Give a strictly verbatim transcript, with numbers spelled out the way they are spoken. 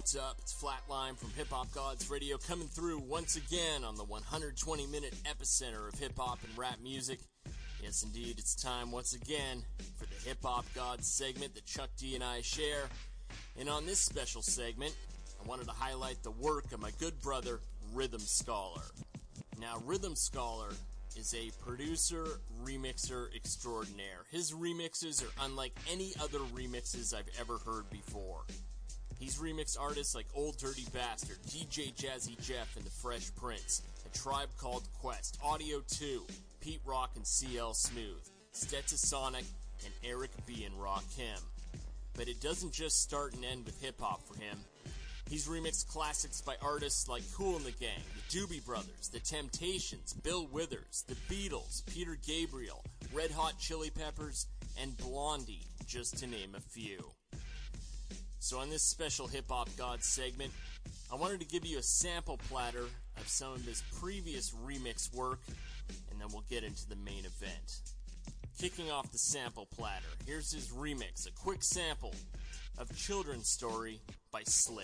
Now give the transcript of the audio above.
What's up? It's Flatline from Hip Hop Gods Radio coming through once again on the one hundred twenty minute epicenter of hip hop and rap music. Yes, indeed, it's time once again for the Hip Hop Gods segment that Chuck D and I share. And on this special segment, I wanted to highlight the work of my good brother, Rhythm Scholar. Now, Rhythm Scholar is a producer, remixer extraordinaire. His remixes are unlike any other remixes I've ever heard before. He's remixed artists like Old Dirty Bastard, D J Jazzy Jeff and the Fresh Prince, A Tribe Called Quest, Audio two, Pete Rock and C L Smooth, Stetsasonic, and Eric B. and Rakim. But it doesn't just start and end with hip-hop for him. He's remixed classics by artists like Kool and the Gang, the Doobie Brothers, The Temptations, Bill Withers, The Beatles, Peter Gabriel, Red Hot Chili Peppers, and Blondie, just to name a few. So on this special Hip Hop Gods segment, I wanted to give you a sample platter of some of his previous remix work, and then we'll get into the main event. Kicking off the sample platter, here's his remix, a quick sample of Children's Story by Slick.